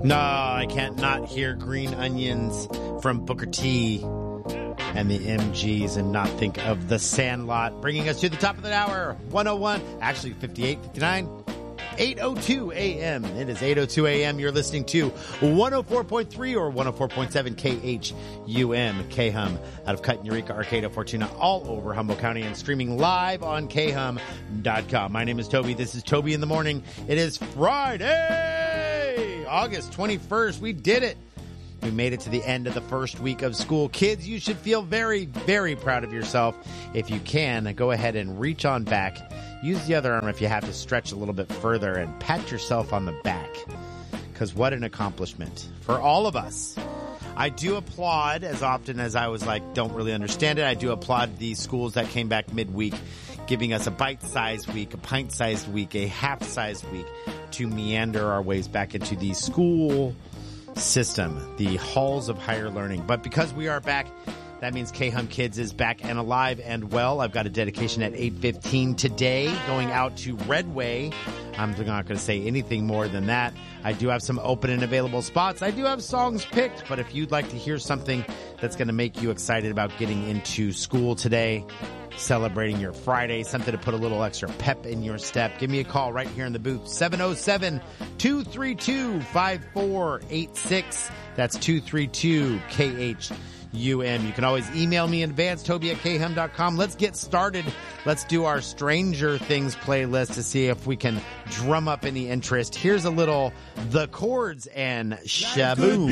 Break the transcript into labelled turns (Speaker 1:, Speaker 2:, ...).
Speaker 1: No, I can't not hear Green Onions from Booker T and the MGs and not think of The Sandlot. Bringing us to the top of the hour, 101, actually 58, 59, 8:02 a.m. It is 8:02 a.m. You're listening to 104.3 or 104.7 KHUM, KHUM, out of Cut, Eureka, Arcata, Fortuna, all over Humboldt County and streaming live on KHUM.com. My name is Toby. This is Toby in the Morning. It is Friday, August 21st. We did it. We made it to the end of the first week of school. Kids, you should feel very, very proud of yourself. If you can, go ahead and reach on back. Use the other arm if you have to stretch a little bit further and pat yourself on the back. Because what an accomplishment for all of us. I do applaud, as often as I was like, don't really understand it, I do applaud the schools that came back midweek, giving us a bite-sized week, a pint-sized week, a half-sized week to meander our ways back into the school system, the halls of higher learning. But because we are back, that means KHUM Kids is back and alive and well. I've got a dedication at 8:15 today going out to Redway. I'm not going to say anything more than that. I do have some open and available spots. I do have songs picked, but if you'd like to hear something that's going to make you excited about getting into school today, celebrating your Friday, something to put a little extra pep in your step, give me a call right here in the booth, 707-232-5486. That's 232-KHUM. You can always email me in advance, toby@khum.com. Let's get started. Let's do our Stranger Things playlist to see if we can drum up any interest. Here's a little The Chords and Shaboom.